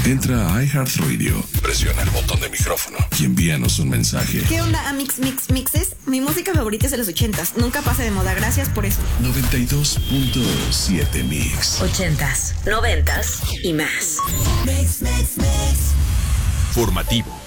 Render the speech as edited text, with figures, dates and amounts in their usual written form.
Entra a iHeartRadio, presiona el botón de micrófono y envíanos un mensaje. ¿Qué onda, Mixes? Mi música favorita es de los 80s. Nunca pasa de moda. Gracias por eso. 92.7 Mix. 80s, 90s y más. Formativo.